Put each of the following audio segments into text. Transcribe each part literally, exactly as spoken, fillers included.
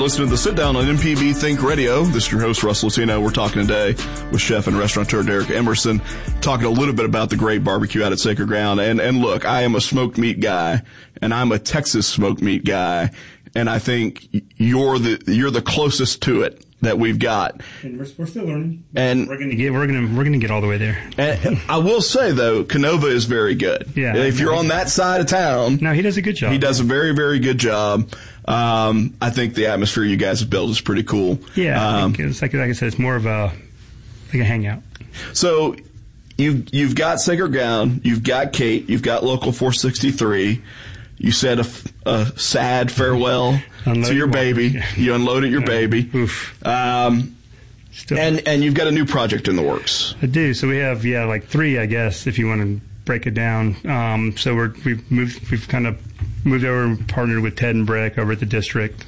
listening to The Sit Down on M P B Think Radio. This is your host, Russ Latino. We're talking today with chef and restaurateur Derek Emerson, talking a little bit about the great barbecue out at Sacred Ground. And, and look, I am a smoked meat guy, and I'm a Texas smoked meat guy, and I think you're the you're the closest to it that we've got. And we're, we're still learning. And we're gonna get we're gonna we're gonna get all the way there. And I will say though, Canova is very good. Yeah. If you're on that side of town, no, he does a good job. He does a very very good job. Um, I think the atmosphere you guys have built is pretty cool. Yeah, um, I think it's like like I said, it's more of a like a hangout. So you've you've got Sacred Ground, you've got Kate, you've got Local four sixty-three. You said a, a sad farewell Unload to your baby. Yeah. You unloaded your yeah. baby. Oof. Um, Still. and and you've got a new project in the works. I do. So we have yeah like three, I guess, if you want to break it down. Um, so we're we've moved we've kind of moved over and partnered with Ted and Brick over at the district,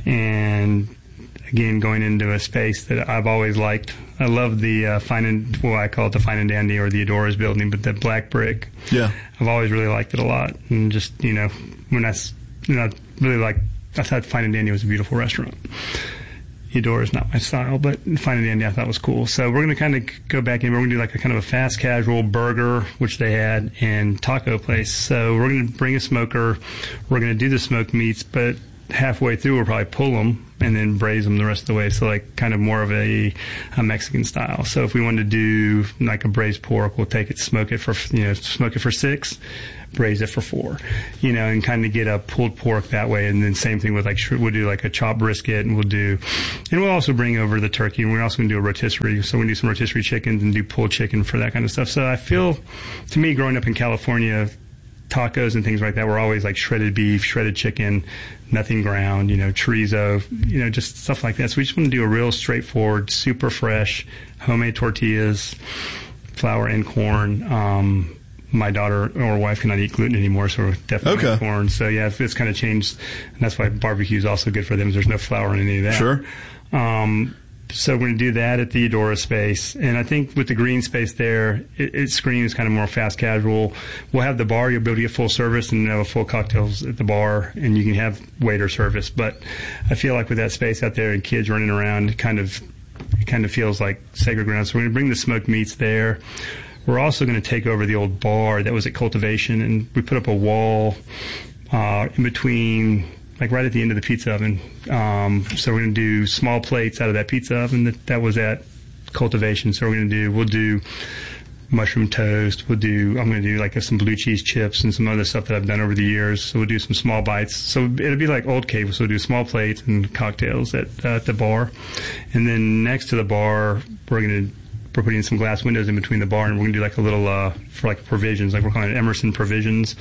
and again going into a space that I've always liked. I love the uh, fine and well I call it the Fine and Dandy or the Adoras building, but the black brick. Yeah, I've always really liked it a lot, and just you know when I you know really like I thought Fine and Dandy was a beautiful restaurant. Eudora is not my style, but Fine and Dandy I thought was cool. So we're going to kind of go back in. We're going to do like a kind of a fast casual burger, which they had, and taco place. So we're going to bring a smoker. We're going to do the smoked meats, but halfway through we'll probably pull them and then braise them the rest of the way. So like kind of more of a, a Mexican style. So if we wanted to do like a braised pork, we'll take it, smoke it for, you know, smoke it for six, braise it for four, you know, and kind of get a pulled pork that way. And then same thing with like, we'll do like a chopped brisket, and we'll do, and we'll also bring over the turkey, and we're also going to do a rotisserie. So we do some rotisserie chickens and do pulled chicken for that kind of stuff. So I feel, to me, growing up in California, tacos and things like that were always like shredded beef, shredded chicken, nothing ground, you know, chorizo, you know, just stuff like that. So we just want to do a real straightforward, super fresh, homemade tortillas, flour and corn. Um, my daughter or wife cannot eat gluten anymore, so we're definitely okay. corn. So yeah, it's kind of changed, and that's why barbecue is also good for them. There's no flour in any of that. Sure. Um, So we're going to do that at the Eudora space. And I think with the green space there, it, it screams kind of more fast casual. We'll have the bar. You'll be able to get full service and have full cocktails at the bar, and you can have waiter service. But I feel like with that space out there and kids running around, it kind of, it kind of feels like Sacred Ground. So we're going to bring the smoked meats there. We're also going to take over the old bar that was at Cultivation, and we put up a wall uh, in between, like right at the end of the pizza oven. Um, so we're going to do small plates out of that pizza oven that, that was at Cultivation. So we're going to do, we'll do mushroom toast. We'll do, I'm going to do like some blue cheese chips and some other stuff that I've done over the years. So we'll do some small bites. So it'll be like Old Cave. So we'll do small plates and cocktails at, uh, at the bar. And then next to the bar, we're going to, we're putting some glass windows in between the bar, and we're going to do like a little, uh, for like provisions, like we're calling it Emerson Provisions.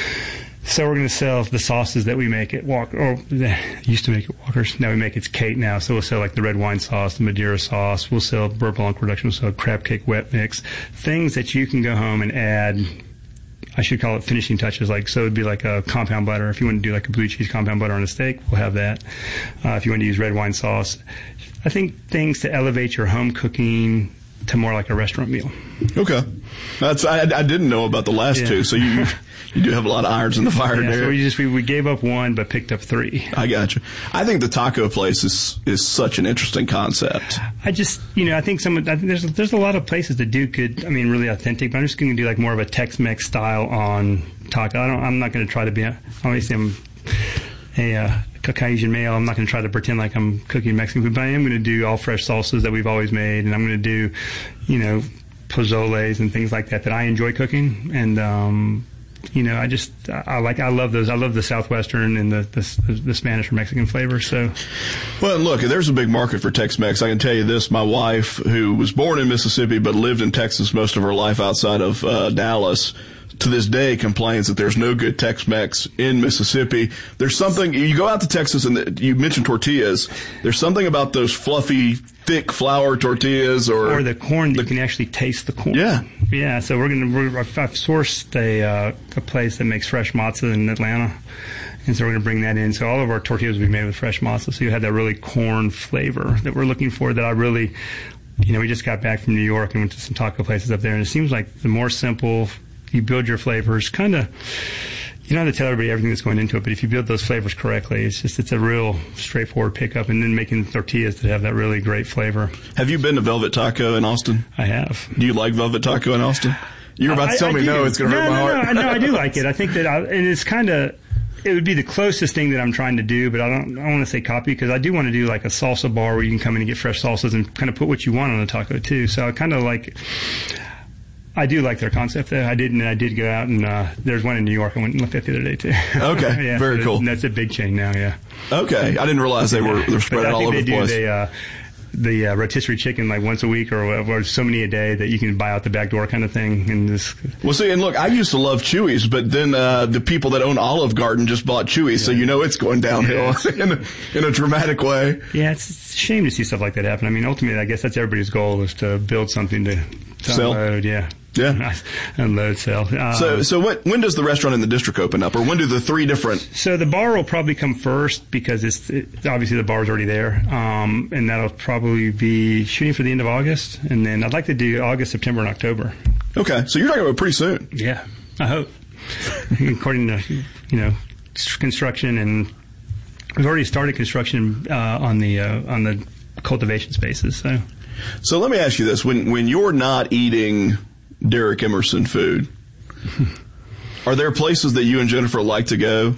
So we're going to sell the sauces that we make at Walker, or used to make at Walker's. Now we make it's Kate now. So we'll sell like the red wine sauce, the Madeira sauce. We'll sell Beurre Blanc production. We'll sell crab cake wet mix. Things that you can go home and add, I should call it finishing touches. Like, so it'd be like a compound butter. If you want to do like a blue cheese compound butter on a steak, we'll have that. Uh, if you want to use red wine sauce. I think things to elevate your home cooking to more like a restaurant meal. Okay. That's, I, I didn't know about the last yeah. two, so you, you do have a lot of irons in the fire yeah, there. So we just, we, we gave up one, but picked up three. I got you. I think the taco place is, is such an interesting concept. I just, you know, I think some, I think there's, there's a lot of places that do good, I mean, really authentic, but I'm just going to do like more of a Tex-Mex style on taco. I don't, I'm not going to try to be, a, obviously I'm a, uh, Caucasian male. I'm not going to try to pretend like I'm cooking Mexican food, but I am going to do all fresh salsas that we've always made, and I'm going to do, you know, pozoles and things like that that I enjoy cooking. And um, you know, I just I like I love those. I love the Southwestern and the the, the Spanish or Mexican flavors. So, well, look, there's a big market for Tex-Mex. I can tell you this: my wife, who was born in Mississippi but lived in Texas most of her life outside of uh, Dallas, to this day complains that there's no good Tex-Mex in Mississippi. There's something, you go out to Texas and the, you mentioned tortillas. There's something about those fluffy, thick flour tortillas or. Or the corn, the, you can actually taste the corn. Yeah. Yeah, so we're going to, I've sourced a, uh, a place that makes fresh matzah in Atlanta. And so we're going to bring that in. So all of our tortillas will be made with fresh matzah. So you have that really corn flavor that we're looking for that I really, you know, we just got back from New York and went to some taco places up there. And it seems like the more simple you build your flavors, kind of, you don't have to tell everybody everything that's going into it, but if you build those flavors correctly, it's just, it's a real straightforward pickup, and then making tortillas that have that really great flavor. Have you been to Velvet Taco in Austin? I have. Do you like Velvet Taco in Austin? You're about to tell I, I me do. no, it's going to no, hurt my no, heart. No, no, I do like it. I think that, I, and it's kind of, it would be the closest thing that I'm trying to do, but I don't, I don't want to say copy, because I do want to do like a salsa bar where you can come in and get fresh salsas and kind of put what you want on a taco too. So I kind of like, I do like their concept though. I did, and I did go out and, uh, there's one in New York I went and looked at the other day too. Okay. Yeah, very so cool. That's a big chain now, yeah. Okay. I didn't realize they were, they're spread all over the place. They, uh, the uh, rotisserie chicken like once a week or, or so many a day that you can buy out the back door kind of thing. And this. Well, see, and look, I used to love Chuy's, but then uh, the people that own Olive Garden just bought Chuy's, yeah. So you know it's going downhill yeah. in, a, in a dramatic way. Yeah, it's, it's a shame to see stuff like that happen. I mean, ultimately, I guess that's everybody's goal, is to build something to, to sell. Unload. Yeah. Yeah. Unload, sell. Um, so, so what, when does the restaurant in the district open up, or when do the three different? So the bar will probably come first, because it's, it, obviously the bar's already there. Um, and that'll probably be shooting for the end of August. And then I'd like to do August, September, and October. Okay. So you're talking about pretty soon. Yeah. I hope. According to, you know, construction, and we've already started construction, uh, on the, uh, on the cultivation spaces. So, so let me ask you this. When, when you're not eating Derek Emerson food, are there places that you and Jennifer like to go?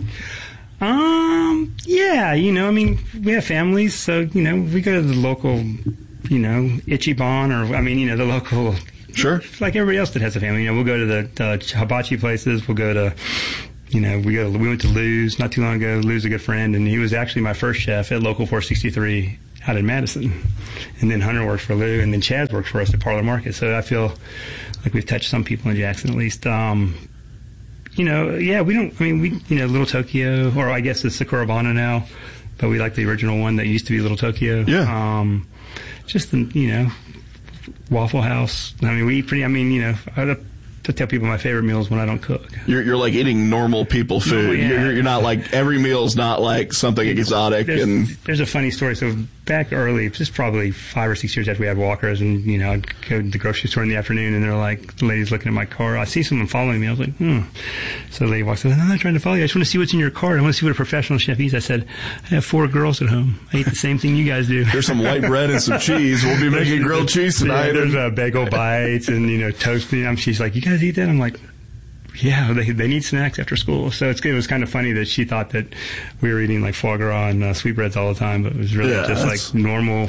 Um, yeah, you know, I mean, we have families, so, you know, we go to the local, you know, Ichiban, or, I mean, you know, the local, sure, like everybody else that has a family. You know, we'll go to the, the hibachi places, we'll go to, you know, we go, we went to Lou's not too long ago. Lou's a good friend, and he was actually my first chef at Local four sixty-three out in Madison. And then Hunter worked for Lou, and then Chaz worked for us at Parlor Market. So I feel like we've touched some people in Jackson at least. Um, you know, yeah, we don't, I mean, we, you know, Little Tokyo, or I guess it's Sakura Bana now, but we like the original one that used to be Little Tokyo. Yeah. Um, just, the, you know, Waffle House. I mean, we eat pretty, I mean, you know, I, to tell people my favorite meals when I don't cook. You're, you're like eating normal people food. No, yeah. You're, you're not like, every meal's not like something exotic. There's, and there's a funny story. So back early, just probably five or six years after we had Walkers, and, you know, I'd go to the grocery store in the afternoon, and they're like, the lady's looking at my car. I see someone following me. I was like, hmm. So the lady walks in, I'm not trying to follow you. I just want to see what's in your cart. I want to see what a professional chef eats. I said, I have four girls at home. I eat the same thing you guys do. There's some white bread and some cheese. We'll be making grilled cheese tonight. Yeah, there's uh, bagel bites and, you know, toast. And she's like, you guys eat that? I'm like, yeah, they they need snacks after school. So it's, it was kind of funny that she thought that we were eating like foie gras and uh, sweetbreads all the time, but it was really yeah, just like normal,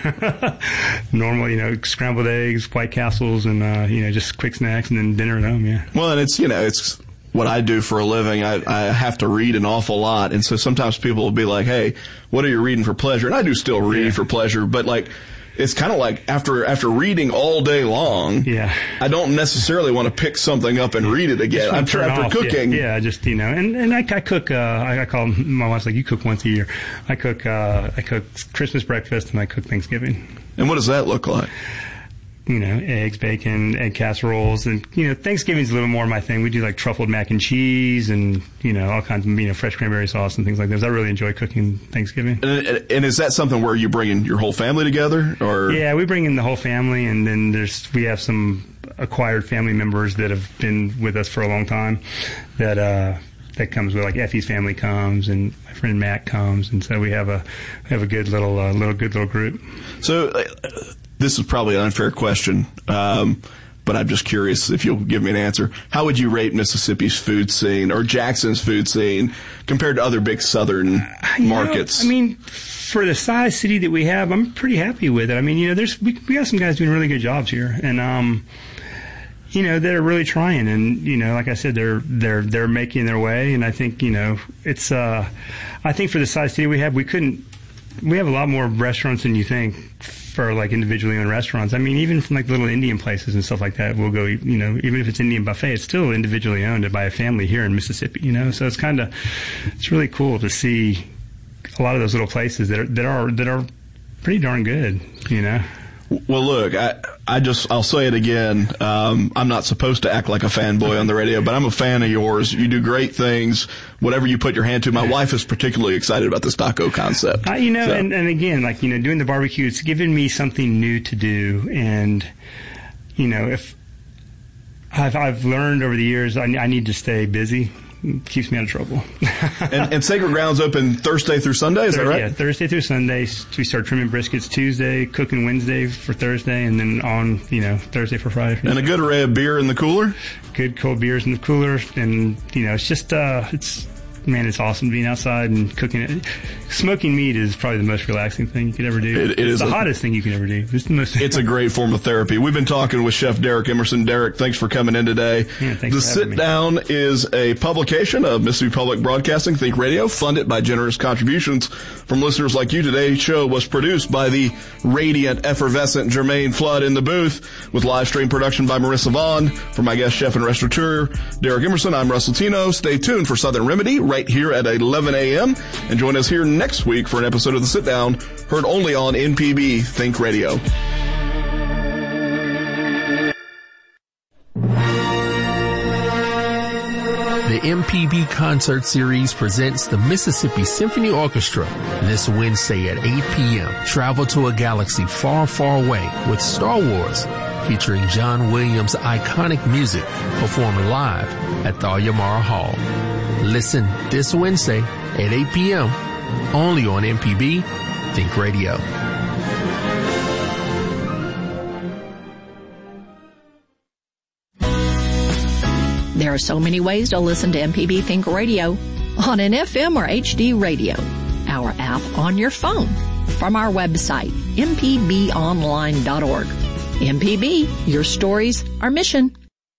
normal, you know, scrambled eggs, White Castles, and, uh, you know, just quick snacks, and then dinner at home, yeah. Well, and it's, you know, it's what I do for a living. I, I have to read an awful lot, and so sometimes people will be like, hey, what are you reading for pleasure? And I do still read yeah. for pleasure, but like, it's kind of like after after reading all day long, yeah. I don't necessarily want to pick something up and read it again. I'm sure after off. cooking. Yeah, yeah, just, you know, and, and I, I cook, uh, I, I call my wife's like, you cook once a year. I cook, uh, I cook Christmas breakfast, and I cook Thanksgiving. And what does that look like? You know, eggs, bacon, egg casseroles, and, you know, Thanksgiving's a little more my thing. We do like truffled mac and cheese, and, you know, all kinds of, you know, fresh cranberry sauce and things like this. I really enjoy cooking Thanksgiving. And, and is that something where you bring in your whole family together, or? Yeah, we bring in the whole family, and then there's, we have some acquired family members that have been with us for a long time that, uh, that comes with, like, Effie's family comes, and my friend Matt comes, and so we have a, we have a good little, uh, little, good little group. So, uh, this is probably an unfair question, um, but I'm just curious if you'll give me an answer. How would you rate Mississippi's food scene, or Jackson's food scene, compared to other big southern uh, markets? Know, I mean, for the size city that we have, I'm pretty happy with it. I mean, you know, there's we, we got some guys doing really good jobs here, and um, you know, they're really trying, and, you know, like I said, they're they're they're making their way, and I think, you know, it's uh, I think for the size city we have, we couldn't. We have a lot more restaurants than you think for, like, individually owned restaurants. I mean, even from, like, little Indian places and stuff like that, we'll go, you know, even if it's Indian buffet, it's still individually owned by a family here in Mississippi, you know? So it's kind of, it's really cool to see a lot of those little places that are, that are, that are pretty darn good, you know? Well, look, I, I just, I'll say it again. Um, I'm not supposed to act like a fanboy on the radio, but I'm a fan of yours. You do great things, whatever you put your hand to. My wife is particularly excited about this taco concept. Uh, you know, so. and, and again, like, you know, doing the barbecue, it's given me something new to do. And, you know, if I've, I've learned over the years, I, I need to stay busy. It keeps me out of trouble. and, and Sacred Ground's open Thursday through Sunday, is Thursday, that right? Yeah, Thursday through Sunday. We start trimming briskets Tuesday, cooking Wednesday for Thursday, and then on, you know, Thursday for Friday. For and a good array of beer in the cooler? Good cold beers in the cooler. And, you know, it's just, uh, it's, man, it's awesome being outside and cooking it. Smoking meat is probably the most relaxing thing you could ever do. It, it it's is the a, hottest thing you can ever do. It's the most. It's a great form of therapy. We've been talking with Chef Derek Emerson. Derek, thanks for coming in today. Yeah, thanks the for having Sit me. Down is a publication of Mississippi Public Broadcasting, Think Radio, funded by generous contributions from listeners like you. Today's show was produced by the radiant, effervescent Jermaine Flood in the booth, with live stream production by Marissa Vaughn. For my guest chef and restaurateur, Derek Emerson, I'm Russell Tino. Stay tuned for Southern Remedy right here at eleven a.m. and join us here next week for an episode of The Sit Down, heard only on N P B Think Radio. The M P B Concert Series presents the Mississippi Symphony Orchestra this Wednesday at eight p.m. Travel to a galaxy far, far away with Star Wars, featuring John Williams' iconic music performed live at Thalia Mara Hall. Listen this Wednesday at eight p.m. only on M P B Think Radio. There are so many ways to listen to M P B Think Radio on an F M or H D radio, our app on your phone, from our website, m p b online dot org. M P B, your stories, our mission.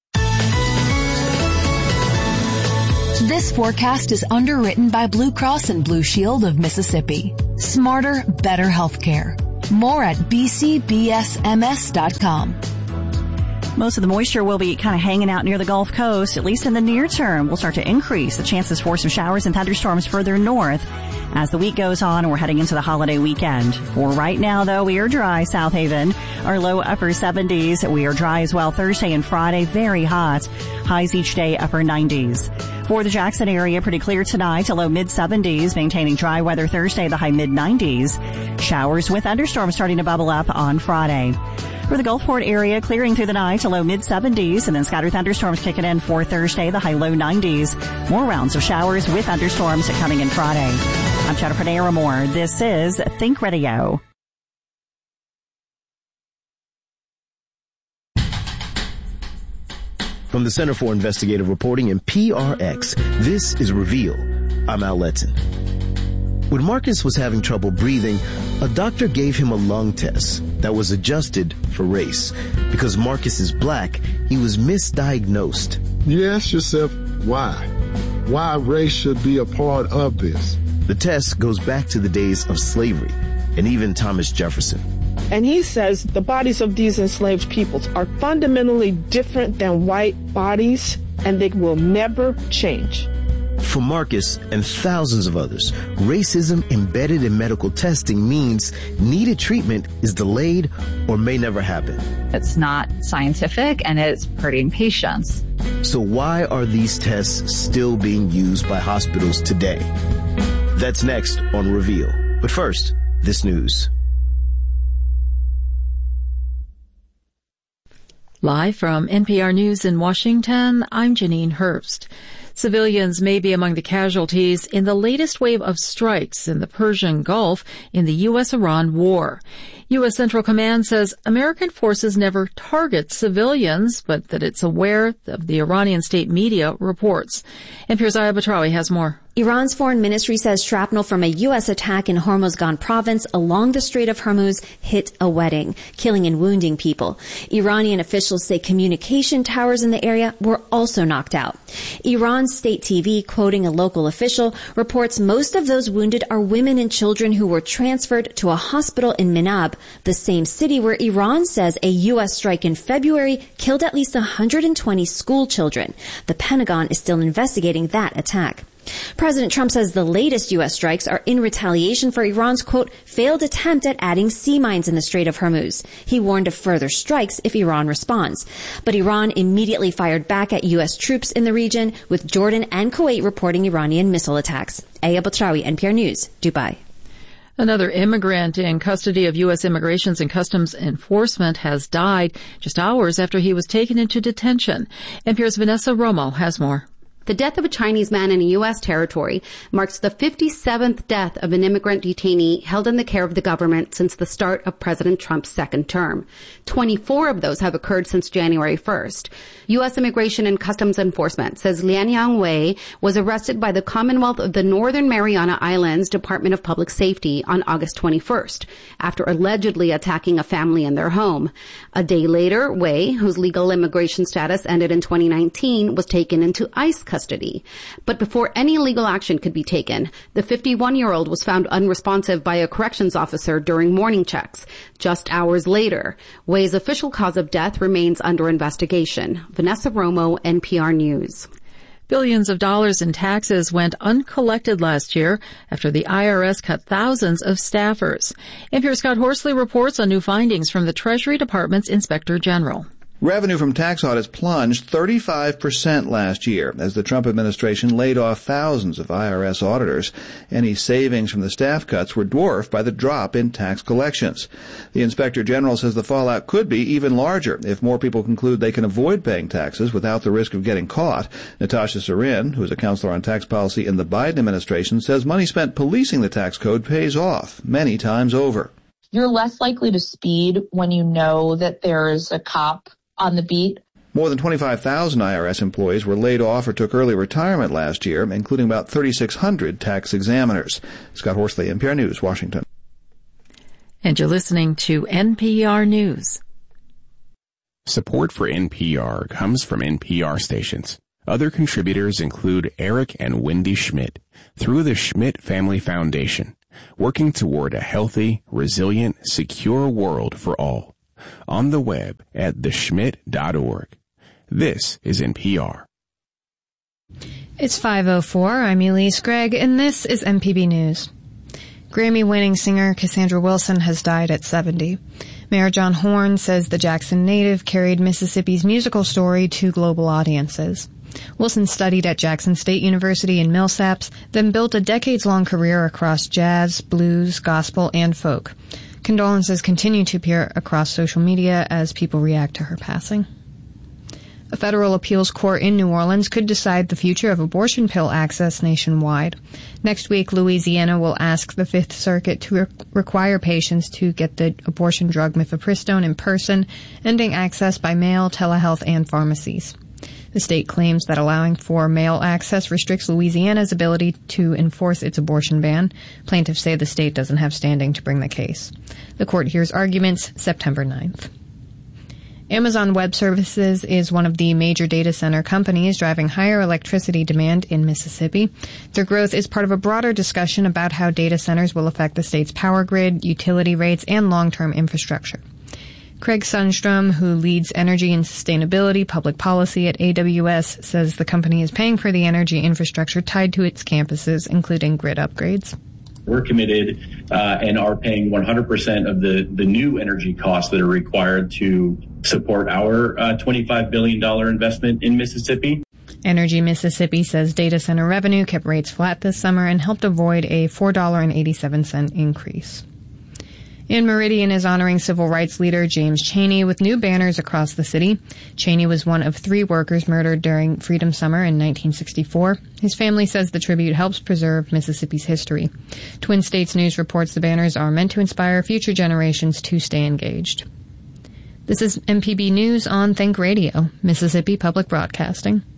This forecast is underwritten by Blue Cross and Blue Shield of Mississippi. Smarter, better healthcare. More at b c b s m s dot com. Most of the moisture will be kind of hanging out near the Gulf Coast, at least in the near term. We'll start to increase the chances for some showers and thunderstorms further north as the week goes on and we're heading into the holiday weekend. For right now, though, we are dry, South Haven. Our low upper seventies. We are dry as well Thursday and Friday, very hot. Highs each day upper nineties. For the Jackson area, pretty clear tonight, a low mid seventies, maintaining dry weather Thursday, the high mid nineties. Showers with thunderstorms starting to bubble up on Friday. For the Gulfport area, clearing through the night, a low mid seventies, and then scattered thunderstorms kicking in for Thursday, the high low nineties. More rounds of showers with thunderstorms coming in Friday. I'm Jennifer Naramore. This is Think Radio. From the Center for Investigative Reporting and P R X, this is Reveal. I'm Al Letson. When Marcus was having trouble breathing, a doctor gave him a lung test that was adjusted for race. Because Marcus is black, he was misdiagnosed. You ask yourself, why? Why race should be a part of this? The test goes back to the days of slavery and even Thomas Jefferson. And he says the bodies of these enslaved peoples are fundamentally different than white bodies, and they will never change. For Marcus and thousands of others, racism embedded in medical testing means needed treatment is delayed or may never happen. It's not scientific and it's hurting patients. So why are these tests still being used by hospitals today? That's next on Reveal. But first, this news. Live from N P R News in Washington, I'm Janine Herbst. Civilians may be among the casualties in the latest wave of strikes in the Persian Gulf in the U S Iran war. U S Central Command says American forces never target civilians, but that it's aware of the Iranian state media reports. N P R's Aya Batrawi has more. Iran's foreign ministry says shrapnel from a U S attack in Hormozgan province along the Strait of Hormuz hit a wedding, killing and wounding people. Iranian officials say communication towers in the area were also knocked out. Iran's state T V, quoting a local official, reports most of those wounded are women and children who were transferred to a hospital in Minab, the same city where Iran says a U S strike in February killed at least one hundred twenty school children. The Pentagon is still investigating that attack. President Trump says the latest U S strikes are in retaliation for Iran's, quote, failed attempt at adding sea mines in the Strait of Hormuz. He warned of further strikes if Iran responds. But Iran immediately fired back at U S troops in the region, with Jordan and Kuwait reporting Iranian missile attacks. Aya Batrawi, N P R News, Dubai. Another immigrant in custody of U S Immigrations and Customs Enforcement has died just hours after he was taken into detention. N P R's Vanessa Romo has more. The death of a Chinese man in a U S territory marks the fifty-seventh death of an immigrant detainee held in the care of the government since the start of President Trump's second term. twenty-four of those have occurred since January first. U S Immigration and Customs Enforcement says Lianyang Wei was arrested by the Commonwealth of the Northern Mariana Islands Department of Public Safety on August twenty-first after allegedly attacking a family in their home. A day later, Wei, whose legal immigration status ended in twenty nineteen, was taken into ICE custody. Custody. But before any legal action could be taken, the fifty-one-year-old was found unresponsive by a corrections officer during morning checks. Just hours later, Wei's official cause of death remains under investigation. Vanessa Romo, N P R News. Billions of dollars in taxes went uncollected last year after the I R S cut thousands of staffers. N P R's Scott Horsley reports on new findings from the Treasury Department's Inspector General. Revenue from tax audits plunged thirty-five percent last year as the Trump administration laid off thousands of I R S auditors. Any savings from the staff cuts were dwarfed by the drop in tax collections. The Inspector General says the fallout could be even larger if more people conclude they can avoid paying taxes without the risk of getting caught. Natasha Sarin, who is a counselor on tax policy in the Biden administration, says money spent policing the tax code pays off many times over. You're less likely to speed when you know that there's a cop on the beat. More than twenty-five thousand I R S employees were laid off or took early retirement last year, including about thirty-six hundred tax examiners. Scott Horsley, N P R News, Washington. And you're listening to N P R News. Support for N P R comes from N P R stations. Other contributors include Eric and Wendy Schmidt through the Schmidt Family Foundation, working toward a healthy, resilient, secure world for all. On the web at the schmidt dot org. This is N P R. It's five oh four. I'm Elise Gregg, and this is M P B News. Grammy-winning singer Cassandra Wilson has died at seventy. Mayor John Horn says the Jackson native carried Mississippi's musical story to global audiences. Wilson studied at Jackson State University in Millsaps, then built a decades-long career across jazz, blues, gospel, and folk. Condolences continue to appear across social media as people react to her passing. A federal appeals court in New Orleans could decide the future of abortion pill access nationwide. Next week, Louisiana will ask the Fifth Circuit to re- require patients to get the abortion drug mifepristone in person, ending access by mail, telehealth, and pharmacies. The state claims that allowing for mail access restricts Louisiana's ability to enforce its abortion ban. Plaintiffs say the state doesn't have standing to bring the case. The court hears arguments September ninth. Amazon Web Services is one of the major data center companies driving higher electricity demand in Mississippi. Their growth is part of a broader discussion about how data centers will affect the state's power grid, utility rates, and long-term infrastructure. Craig Sundstrom, who leads energy and sustainability public policy at A W S, says the company is paying for the energy infrastructure tied to its campuses, including grid upgrades. We're committed uh, and are paying one hundred percent of the, the new energy costs that are required to support our uh, twenty-five billion dollars investment in Mississippi. Energy Mississippi says data center revenue kept rates flat this summer and helped avoid a four dollars and eighty-seven cents increase. And Meridian is honoring civil rights leader James Chaney with new banners across the city. Chaney was one of three workers murdered during Freedom Summer in nineteen sixty-four. His family says the tribute helps preserve Mississippi's history. Twin States News reports the banners are meant to inspire future generations to stay engaged. This is M P B News on Think Radio, Mississippi Public Broadcasting.